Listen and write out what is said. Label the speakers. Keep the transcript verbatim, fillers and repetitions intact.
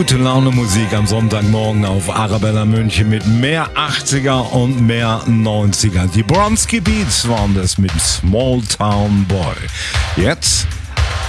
Speaker 1: Gute Laune Musik am Sonntagmorgen auf Arabella München mit mehr achtziger und mehr neunziger. Die Bronski Beats waren das mit Small Town Boy. Jetzt